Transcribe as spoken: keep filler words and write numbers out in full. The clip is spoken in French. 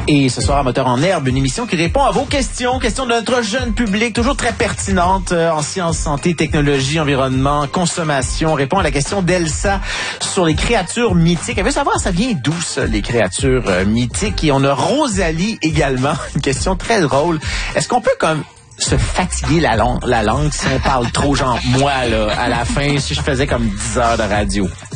Et ce soir, à Moteur en Herbe, une émission qui répond à vos questions, questions de notre jeune public, toujours très pertinentes euh, en sciences, santé, technologie, environnement, consommation. On répond à la question d'Elsa sur les créatures mythiques. Elle veut savoir, ça vient d'où, ça, les créatures euh, mythiques? Et on a Rosalie également, une question très drôle. Est-ce qu'on peut comme se fatiguer la langue, la langue si on parle trop, genre moi, là, à la fin, si je faisais comme dix heures de radio?